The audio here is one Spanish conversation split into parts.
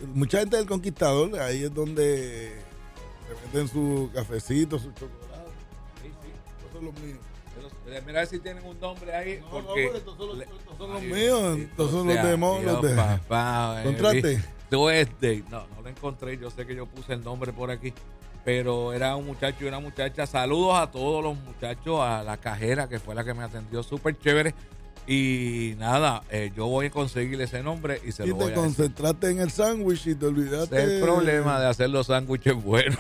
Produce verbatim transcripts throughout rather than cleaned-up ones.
mucha gente del Conquistador, ahí es donde se meten su cafecito, su chocolate. Sí, sí. Estos son los míos. Pero, mira si tienen un nombre ahí. No, porque no, porque estos son los, le, estos son los ay, míos, estos son los de Mon, los de... Papá, ¿Encontraste? Tuesday. No, no lo encontré. Yo sé que yo puse el nombre por aquí. Pero era un muchacho y una muchacha. Saludos a todos los muchachos, a la cajera que fue la que me atendió, súper chévere. Y nada, eh, yo voy a conseguirle ese nombre y se y lo voy a te decir. concentraste en el sándwich y te olvidaste. Ese es el problema de hacer los sándwiches buenos.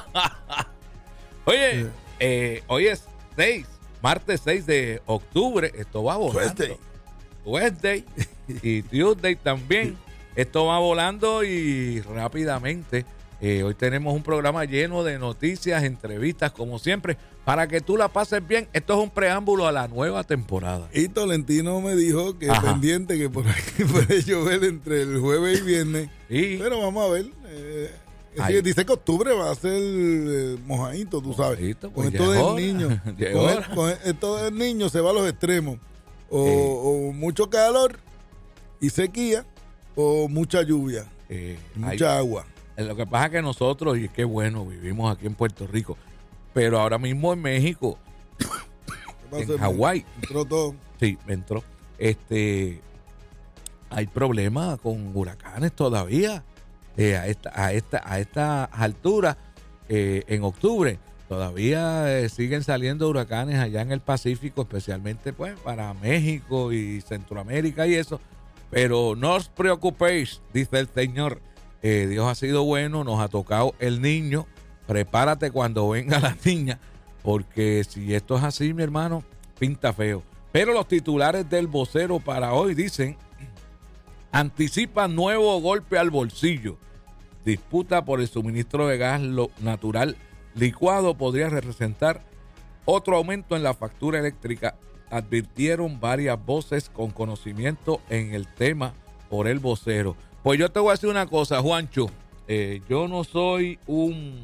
Oye, eh, hoy es seis, martes seis de octubre. Esto va volando. Tuesday. Wednesday y Tuesday también. Esto va volando y rápidamente. Eh, hoy tenemos un programa lleno de noticias, entrevistas, como siempre, para que tú la pases bien. Esto es un preámbulo a la nueva temporada. Y Tolentino me dijo que Ajá. pendiente que por aquí puede llover entre el jueves y viernes. Sí. Pero vamos a ver. Eh, Ay. sí, dice que octubre va a ser eh, mojadito, tú sabes. Mojadito, con pues esto ya es del hora. niño. Ya es Con, el- hora. con esto del niño se va a los extremos. O, Eh. o mucho calor y sequía, o mucha lluvia, Eh, y mucha agua. hay- lo que pasa es que nosotros, y qué bueno, vivimos aquí en Puerto Rico, pero ahora mismo en México, ¿Qué pasa? en Hawái, Entró todo. sí, me entró, este, hay problemas con huracanes todavía. Eh, a, esta, a, esta, a estas alturas, eh, en octubre, todavía eh, siguen saliendo huracanes allá en el Pacífico, especialmente pues para México y Centroamérica y eso. Pero no os preocupéis, dice el Señor. Eh, Dios ha sido bueno, nos ha tocado el niño. Prepárate cuando venga la niña, porque si esto es así, mi hermano, pinta feo. Pero los titulares del vocero para hoy dicen: anticipa nuevo golpe al bolsillo. Disputa por el suministro de gas lo- natural licuado podría representar otro aumento en la factura eléctrica, advirtieron varias voces con conocimiento en el tema por el vocero. Pues yo te voy a decir una cosa, Juancho. Eh, yo no soy un,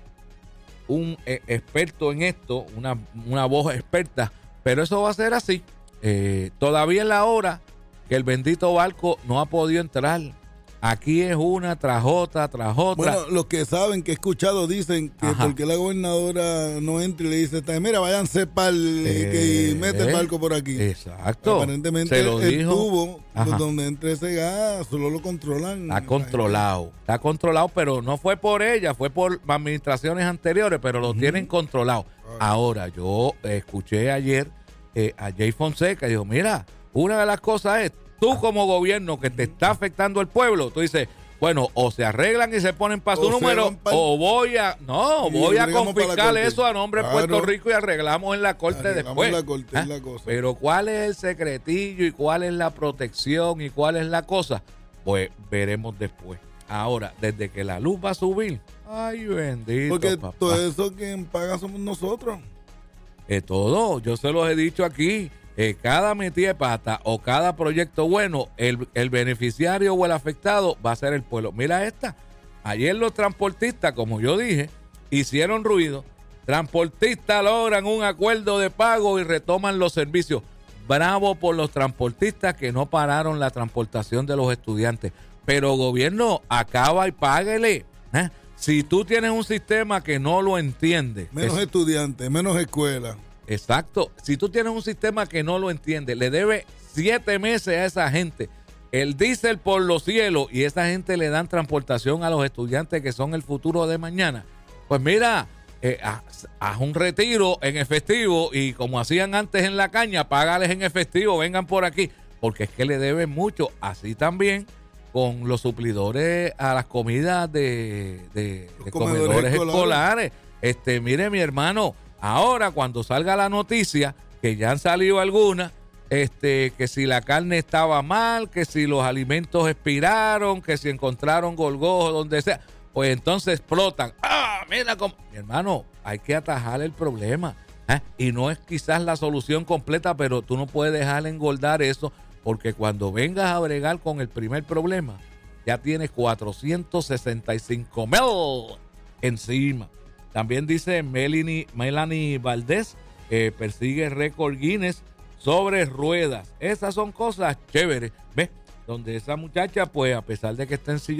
un eh, experto en esto, una, una voz experta, pero eso va a ser así. Eh, todavía es la hora que el bendito barco no ha podido entrar. Aquí es una tras otra, tras otra. Bueno, los que saben, que he escuchado, dicen que Ajá. porque la gobernadora no entra y le dice, mira, váyanse para el Eh, y mete el barco por aquí. Exacto. Aparentemente Se lo el dijo. tubo Ajá. donde entre ese gas solo lo controlan. Está controlado, está controlado, pero no fue por ella, fue por administraciones anteriores, pero lo tienen controlado. Ahora, yo eh, escuché ayer eh, a Jay Fonseca y dijo, mira, una de las cosas es, tú como gobierno que te está afectando el pueblo, tú dices, bueno, o se arreglan y se ponen para su O se número, van pa'l- o voy a, no, y voy a bregamos pa' la confiscar corte. eso a nombre de Puerto Claro. Rico y arreglamos en la corte Arreglamos después. en la corte, ¿Ah? es la cosa. Pero ¿cuál es el secretillo y cuál es la protección y cuál es la cosa? Pues veremos después. Ahora, desde que la luz va a subir, ay bendito, Porque papá. todo eso quien paga somos nosotros. Eh, todo, yo se los he dicho aquí, eh, cada metida de pata o cada proyecto bueno, el, el beneficiario o el afectado va a ser el pueblo. Mira esta, ayer los transportistas, como yo dije, hicieron ruido. Transportistas logran un acuerdo de pago y retoman los servicios. Bravo por los transportistas que no pararon la transportación de los estudiantes. Pero gobierno, acaba y páguele. ¿eh? Si tú tienes un sistema que no lo entiende, Menos es- estudiantes, menos escuelas. exacto. Si tú tienes un sistema que no lo entiende, le debe siete meses a esa gente. El diésel por los cielos y esa gente le dan transportación a los estudiantes que son el futuro de mañana. Pues mira, eh, haz, haz un retiro en efectivo y como hacían antes en la caña, págales en efectivo, vengan por aquí. Porque es que le deben mucho. Así también con los suplidores a las comidas de, de- Los de comedores comedores escolares. escolares. Este, mire, mi hermano, ahora cuando salga la noticia, que ya han salido algunas, este, que si la carne estaba mal, que si los alimentos expiraron, que si encontraron golgojos, donde sea, pues entonces explotan. ¡Ah! Mira cómo. Mi hermano, hay que atajar el problema. ¿eh? Y no es quizás la solución completa, pero tú no puedes dejar engordar eso, porque cuando vengas a bregar con el primer problema, ya tienes cuatrocientos sesenta y cinco mil encima. También dice Melanie, Melanie Valdés, eh, persigue récord Guinness sobre ruedas. Esas son cosas chéveres, ¿ves? Donde esa muchacha, pues a pesar de que está en silla